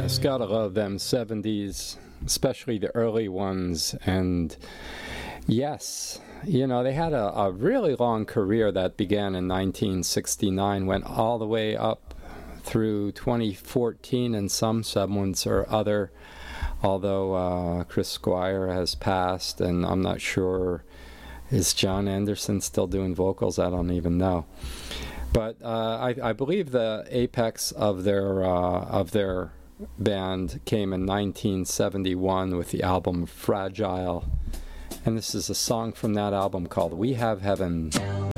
Yes, gotta love them 70s, especially the early ones. And yes, they had a really long career that began in 1969, went all the way up through 2014 in some semblance or other, although Chris Squire has passed, and I'm not sure, is John Anderson still doing vocals? I don't even know. But I believe the apex of their band came in 1971 with the album Fragile, and this is a song from that album called We Have Heaven.